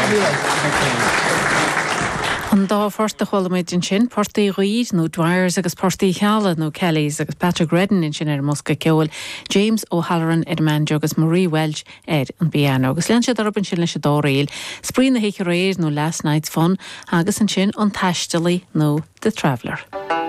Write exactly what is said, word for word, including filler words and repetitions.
An dá forsta cholamid in sin, Portaí Reid, nó Dwyers agus Portaí Cheala, nó Kellys agus Patrick Redden in sin ar Musca Ceol, James O'Halloran Edman agus Marie Welch ed an Biano. Agus lean siad arab an sin leis a dóréil, sprín na heiche réir nó Last Night's Fun, agus an sin an taistelí nó The Traveller.